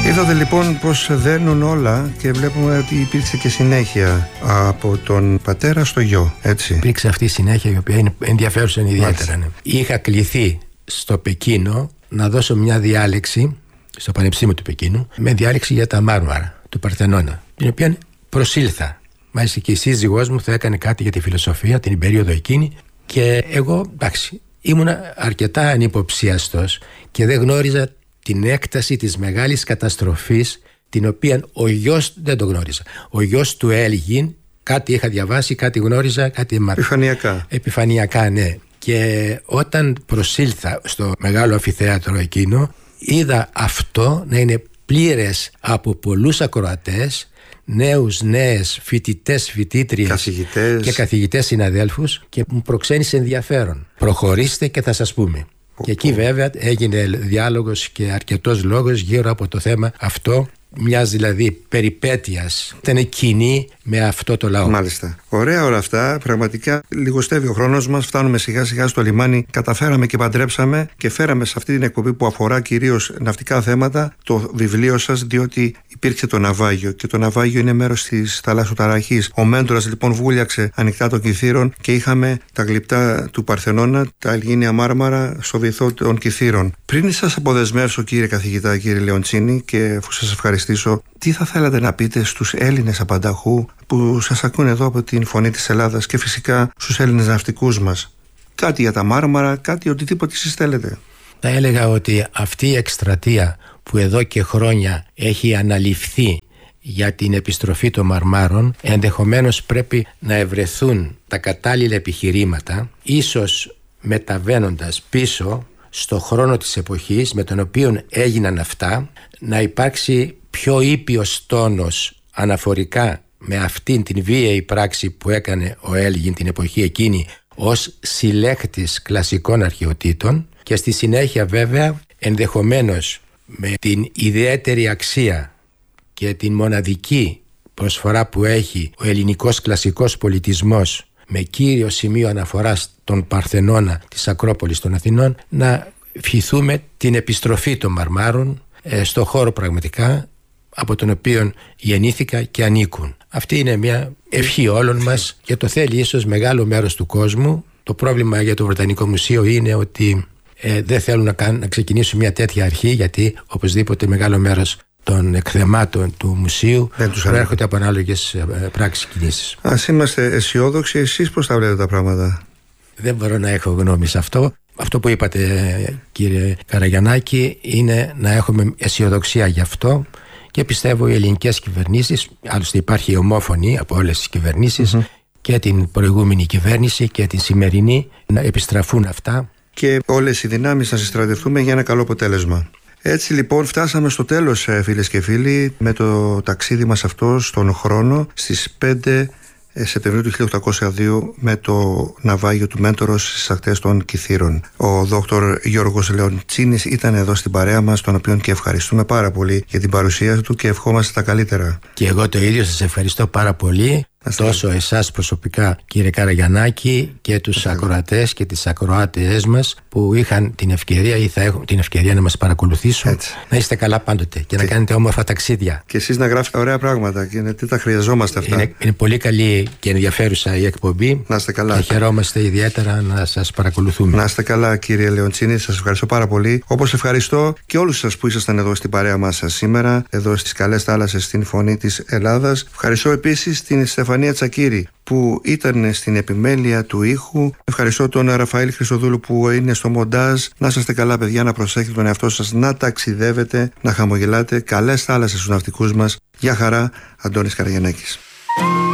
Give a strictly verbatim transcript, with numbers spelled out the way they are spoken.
Είδατε λοιπόν πως δένουν όλα και βλέπουμε ότι υπήρξε και συνέχεια από τον πατέρα στο γιο, έτσι. Υπήρξε αυτή η συνέχεια η οποία είναι ενδιαφέρουσα ιδιαίτερα. Ναι. Είχα κληθεί στο Πεκίνο να δώσω μια διάλεξη στο Πανεπιστήμιο του Πεκίνου με διάλεξη για τα Μάρμαρα του Παρθενώνα, την οποία προσήλθα. Μάλιστα και η σύζυγός μου θα έκανε κάτι για τη φιλοσοφία την περίοδο εκείνη και εγώ, εντάξει, ήμουν αρκετά ανυποψίαστος και δεν γνώριζα την έκταση της μεγάλης καταστροφής την οποία ο γιος δεν το γνώριζα. Ο γιος του Έλγιν, κάτι είχα διαβάσει, κάτι γνώριζα, κάτι έμαθα. Επιφανειακά. Επιφανειακά, ναι. Και όταν προσήλθα στο μεγάλο αμφιθέατρο εκείνο, είδα αυτό να είναι πλήρες από πολλούς ακροατές, νέους, νέες, φοιτητές, φοιτήτριες καθηγητές. Και καθηγητές συναδέλφους και μου προξένησε ενδιαφέρον. Προχωρήστε και θα σας πούμε. Που, και εκεί που. Βέβαια έγινε διάλογος και αρκετός λόγος γύρω από το θέμα αυτό, μιας δηλαδή περιπέτειας. Ήταν κοινή με αυτό το λαό. Μάλιστα. Ωραία όλα αυτά. Πραγματικά λιγοστεύει ο χρόνος μας. Φτάνουμε σιγά σιγά στο λιμάνι. Καταφέραμε και παντρέψαμε και φέραμε σε αυτή την εκπομπή που αφορά κυρίως ναυτικά θέματα το βιβλίο σας, διότι υπήρξε το ναυάγιο και το ναυάγιο είναι μέρος της θαλάσσοταραχής. Ο Μέντορας λοιπόν βούλιαξε ανοιχτά των Κιθήρων και είχαμε τα γλυπτά του Παρθενώνα, τα Ελγίνια Μάρμαρα στο βυθό των Κιθήρων. Πριν σας αποδεσμεύσω, κύριε καθηγητά, κύριε Λεοντσίνη, και αφού σας ευχαριστήσω, τι θα θέλατε να πείτε στους Έλληνες απανταχού που σας ακούνε εδώ από την Φωνή της Ελλάδας και φυσικά στους Έλληνες ναυτικούς μας? Κάτι για τα Μάρμαρα, κάτι οτιδήποτε εσείς θέλετε. Θα έλεγα ότι αυτή η εκστρατεία που εδώ και χρόνια έχει αναλυφθεί για την επιστροφή των Μαρμάρων, ενδεχομένως πρέπει να ευρεθούν τα κατάλληλα επιχειρήματα, ίσως μεταβαίνοντας πίσω στο χρόνο της εποχής με τον οποίο έγιναν αυτά, να υπάρξει πιο ήπιος τόνος αναφορικά με αυτήν την βίαιη πράξη που έκανε ο Έλγιν την εποχή εκείνη ως συλλέκτης κλασικών αρχαιοτήτων, και στη συνέχεια βέβαια ενδεχομένως με την ιδιαίτερη αξία και την μοναδική προσφορά που έχει ο ελληνικός κλασικός πολιτισμός με κύριο σημείο αναφοράς τον Παρθενώνα της Ακρόπολης των Αθηνών, να ευχηθούμε την επιστροφή των Μαρμάρων ε, στο χώρο πραγματικά από τον οποίο γεννήθηκα και ανήκουν. Αυτή είναι μια ευχή όλων μας και το θέλει ίσως μεγάλο μέρος του κόσμου. Το πρόβλημα για το Βρετανικό Μουσείο είναι ότι ε, δεν θέλουν να, κάνουν, να ξεκινήσουν μια τέτοια αρχή, γιατί οπωσδήποτε μεγάλο μέρος των εκθεμάτων του μουσείου προέρχονται από ανάλογες ε, πράξεις κινήσεις. Ας είμαστε αισιόδοξοι. Εσείς πώς τα βλέπετε τα πράγματα? Δεν μπορώ να έχω γνώμη σε αυτό. Αυτό που είπατε, κύριε Καραγιαννάκη, είναι να έχουμε αισιοδοξία γι' αυτό και πιστεύω οι ελληνικές κυβερνήσεις, άλλωστε υπάρχει ομόφωνη από όλες τις κυβερνήσεις, mm-hmm. και την προηγούμενη κυβέρνηση και την σημερινή, να επιστραφούν αυτά. Και όλες οι δυνάμεις να συστρατευτούμε για ένα καλό αποτέλεσμα. Έτσι λοιπόν φτάσαμε στο τέλος, φίλες και φίλοι, με το ταξίδι μας αυτό στον χρόνο στις πέντε Σεπτεμβρίου του χίλια οκτακόσια δύο με το ναυάγιο του Μέντορος στις ακτές των Κιθήρων. Ο δόκτωρ Γιώργος Λεοντσίνης ήταν εδώ στην παρέα μας, τον οποίον και ευχαριστούμε πάρα πολύ για την παρουσία του και ευχόμαστε τα καλύτερα. Και εγώ το ίδιο, σας ευχαριστώ πάρα πολύ. Τόσο εσάς προσωπικά, κύριε Καραγιαννάκη, και τους ακροατές και τις ακροάτες μας που είχαν την ευκαιρία ή θα έχουν την ευκαιρία να μας παρακολουθήσουν. Έτσι. Να είστε καλά πάντοτε και, και να κάνετε όμορφα ταξίδια. Και εσείς να γράφετε ωραία πράγματα, και τι τα χρειαζόμαστε αυτά. Είναι, είναι πολύ καλή και ενδιαφέρουσα η εκπομπή. Να είστε καλά. Και χαιρόμαστε ιδιαίτερα να σας παρακολουθούμε. Να είστε καλά, κύριε Λεοντσίνη, σας ευχαριστώ πάρα πολύ. Όπως ευχαριστώ και όλους σας που ήσασταν εδώ στην παρέα μας σήμερα, εδώ στις καλές θάλασσες στην Φωνή της Ελλάδας. Ευχαριστώ επίσης την Στεφανία Τσακίρη που ήταν στην επιμέλεια του ήχου. Ευχαριστώ τον Ραφαήλ Χρυσοδούλου που είναι στο μοντάζ. Να είστε καλά, παιδιά, να προσέχετε τον εαυτό σας, να ταξιδεύετε, να χαμογελάτε. Καλές θάλασσες στους ναυτικούς μας. Γεια χαρά, Αντώνης Καραγιαννάκης.